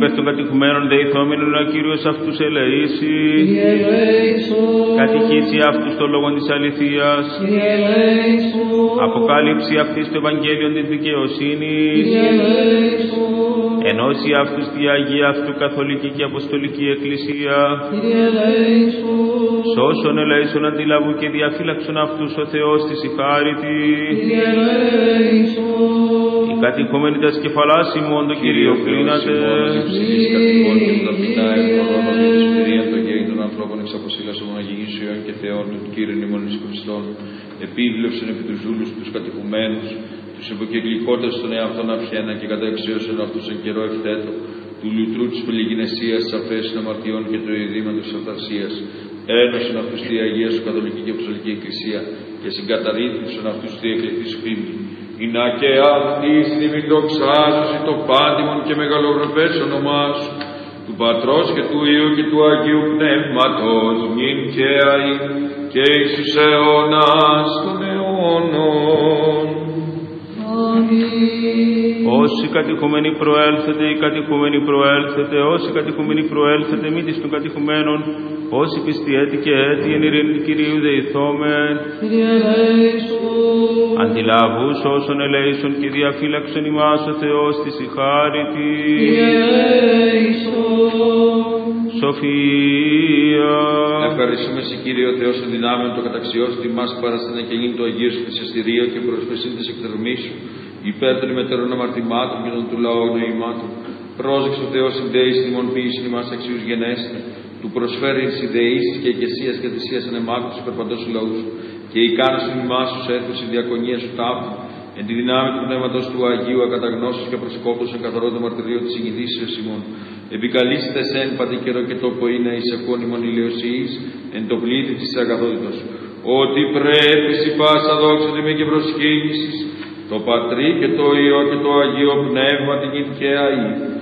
υπέρ των κατοικουμένων δεηθόμενων ο Κύριος αυτούς ελεήσει. Κατηχήσει αυτούς των λόγων της αληθείας. Αποκάλυψη αυτής του Ευαγγέλιον της δικαιοσύνης. Ενώσει αυτούς τη Αγία αυτού Καθολική και Αποστολική Εκκλησία. Σώσον ελέησον αντιλαβού και διαφύλαξον αυτούς ο Θεός της η χάριτη. Οι κατοικούμενοι τας κεφαλάς ημών το Κύριο κλείνατε. Των ανθρώπων εξ αποσύλλασσον μοναγενήσεων και Θεών του Κύριου ημών Ιησού Χριστόν, επίβλεψον επί τους δούλους τους κατοικουμένους, τους υποκεκλικότες των εαυτών αυχένα και κατά εξαίωσον αυτούς εν καιρό ευθέτω, του λουτρού της πολυγυναισίας, της αφέσης των αμαρτιών και του ειδήματος της αυταρσίας. Ένωσον αυτούς τη Αγία σου Καθολική και Αποστολική Εκκλησία και συγκαταρρύθμισον αυτούς τη εκλεκτή σου πίμνη. Ινα και αυτή στην δοξάζωση το πάντιμον και μεγαλογραφές όνομά σου, του Πατρός και του Υιού και του Αγίου Πνεύματος, νυν και αεί και εις τους αιώνας των αιώνων. Όσοι κατοικούμενοι προέλθετε, οι κατοικούμενοι προέλθετε, όσοι κατοικούμενοι προέλθετε, μη της των κατοικουμένων, όσοι πιστοί έτη και έτη, εν ειρήνη του Κυρίου δεηθόμεν. Αντιλαβούς όσων ελέησον και διαφύλαξον ημάς ο Θεός της η χάριτη. Σοφία. Ευχαριστούμε σε Κύριε ο Θεός εν δυνάμεων το καταξιώσει τιμάς παραστήνε και γίνει το Αγίο σου θυσιαστηρίο και προσφεσίν της εκθερμής σου, υπέρ των ημετέρων αμαρτημάτων και των του λαού νοημάτων. Πρόσεξε ο Θεός συντέης ημών ποιήσιν ημάς αξίους γενέστε, του προσφέρει συνδεήσεις και εκκλησίας και θυσίας ανεμάκους υπερπαντός του λαού σου, και ικάνωσιν ημάς σου έθους η διακονία σου τάπου, εν τη δυνάμει του πνεύματος του Αγίου ακαταγνώσεως και προσκόπτως εν καθαρό το μαρτυρίο της συγκινήσεως ημών. Επικαλείστε σεν πατή καιρό και τόπο είναι εις εκόνιμον ηλιοσύης, εν το πλήθη της αγαθότητος. Ότι πρέπει η πάσα δόξα τιμή και προσκύνησης, το Πατρί και το Υιό και το Αγίο Πνεύμα την και αεί.